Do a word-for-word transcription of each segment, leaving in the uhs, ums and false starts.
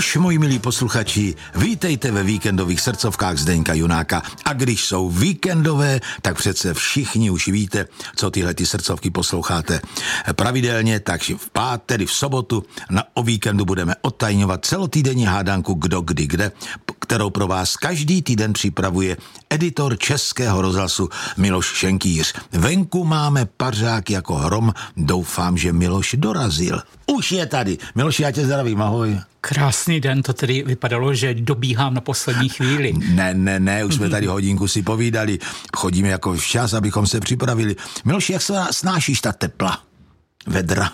Nuž, moji milí posluchači, vítejte ve víkendových srdcovkách Zdeňka Junáka. A když jsou víkendové, tak přece všichni už víte, co tyhle ty srdcovky posloucháte pravidelně, takže v pátek, tedy v sobotu, na, o víkendu budeme odtajňovat celotýdenní hádanku Kdo kdy kde, kterou pro vás každý týden připravuje editor Českého rozhlasu Miloš Šenkýř. Venku máme pařák jako hrom, doufám, že Miloš dorazil. Už je tady. Miloši, já tě zdravím, ahoj. Krásný den, to tedy vypadalo, že dobíhám na poslední chvíli. Ne, ne, ne, už jsme tady hodinku si povídali, chodíme jako včas, abychom se připravili. Miloši, jak se snášíš ta tepla, vedra?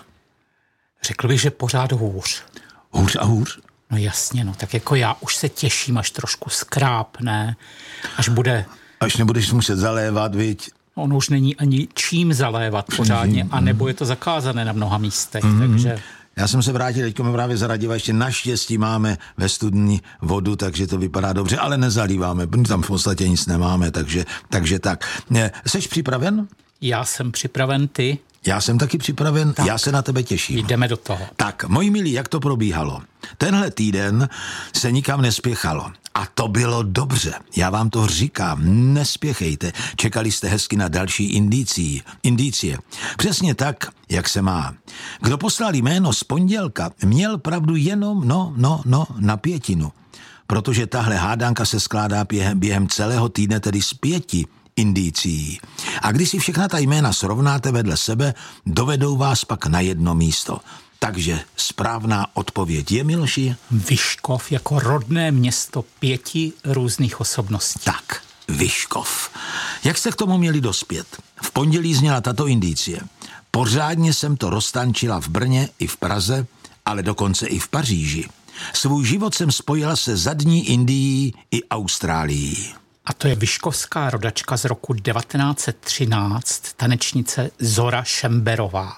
Řekl bych, že pořád hůř. Hůř a hůř? No jasně, no, tak jako já už se těším, až trošku skrápne, až bude... Až nebudeš muset zalévat, viď? Ono už není ani čím zalévat pořádně, mm, anebo je to zakázané na mnoha místech, mm, takže... Já jsem se vrátil, teďko mi právě zaradila, ještě naštěstí máme ve studni vodu, takže to vypadá dobře, ale nezalíváme, tam v podstatě nic nemáme, takže, takže tak. Jseš připraven? Já jsem připraven, ty? Já jsem taky připraven, tak. Já se na tebe těším. Jdeme do toho. Tak, moji milí, jak to probíhalo? Tenhle týden se nikam nespěchalo. A to bylo dobře. Já vám to říkám, nespěchejte. Čekali jste hezky na další indicí, indicie. Přesně tak, jak se má. Kdo poslal jméno z pondělka, měl pravdu jenom, no, no, no, na pětinu. Protože tahle hádanka se skládá během, během celého týdne, tedy z pěti indicí. A když si všechna ta jména srovnáte vedle sebe, dovedou vás pak na jedno místo. Takže správná odpověď je, Miloši? Vyškov jako rodné město pěti různých osobností. Tak, Vyškov. Jak jste k tomu měli dospět? V pondělí zněla tato indicie. Pořádně jsem to roztančila v Brně i v Praze, ale dokonce i v Paříži. Svůj život jsem spojila se zadní Indií i Austrálií. A to je vyškovská rodačka z roku devatenáct set třináct, tanečnice Zora Šemberová.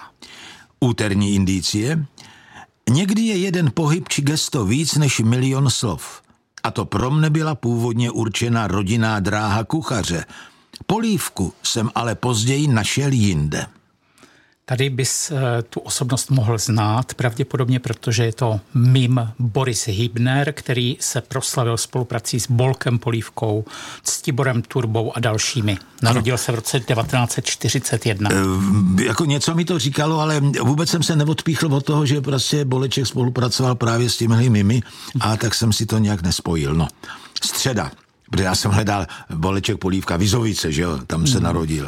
Úterní indicie. Někdy je jeden pohyb či gesto víc než milion slov. A to pro mne byla původně určena rodinná dráha kuchaře. Polívku jsem ale později našel jinde. Tady bys tu osobnost mohl znát, pravděpodobně, protože je to mim Boris Hybner, který se proslavil spoluprací s Bolkem Polívkou, Ctiborem Turbou a dalšími. Narodil se v roce devatenáct set čtyřicet jedna. E, jako něco mi to říkalo, ale vůbec jsem se neodpíchl od toho, že prostě Boleček spolupracoval právě s těmihle mimy a tak jsem si to nějak nespojil. No, středa, protože já jsem hledal Boleček Polívka Vizovice, že jo, tam se mm. narodil.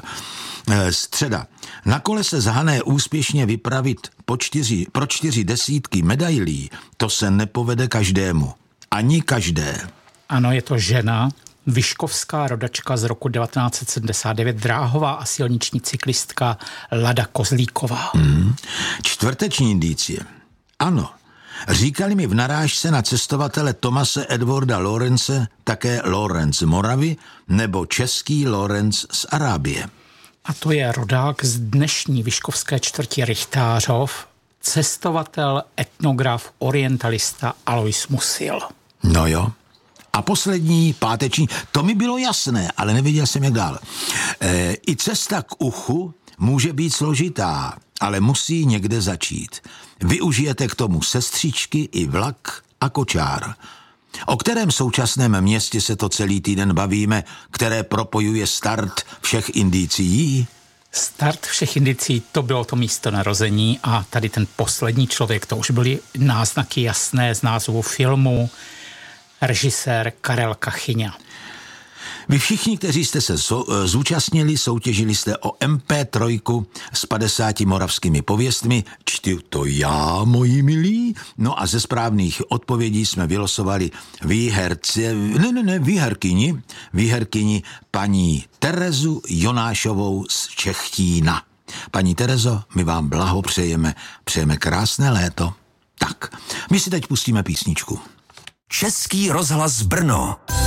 Středa. Na kole se zhané úspěšně vypravit po čtyři, pro čtyři desítky medailí, to se nepovede každému. Ani každé. Ano, je to žena, vyškovská rodačka z roku devatenáct set sedmdesát devět, dráhová a silniční cyklistka Lada Kozlíková. Mm. Čtvrteční indicie. Ano. Říkali mi v narážce na cestovatele Thomase Edwarda Lorence také Lorenz z Moravy nebo český Lorenz z Arábie. A to je rodák z dnešní vyškovské čtvrti Richtářov, cestovatel, etnograf, orientalista Alois Musil. No jo. A poslední, páteční, to mi bylo jasné, ale nevěděl jsem, jak dál. E, I cesta k uchu může být složitá, ale musí někde začít. Využijete k tomu sestřičky i vlak a kočár. O kterém současném městě se to celý týden bavíme, které propojuje start všech indicí? Start všech indicí, to bylo to místo narození a tady ten poslední člověk, to už byly náznaky jasné z názvu filmu, režisér Karel Kachyňa. Vy všichni, kteří jste se so, zúčastnili, soutěžili jste o em pé tři s padesáti moravskými pověstmi, čtu to já, moji milí, no a ze správných odpovědí jsme vylosovali výherce, ne, ne, ne, výherkyni, výherkyni paní Terezu Jonášovou z Čechtína. Paní Terezo, my vám blahopřejeme, přejeme krásné léto. Tak, my si teď pustíme písničku. Český rozhlas Brno.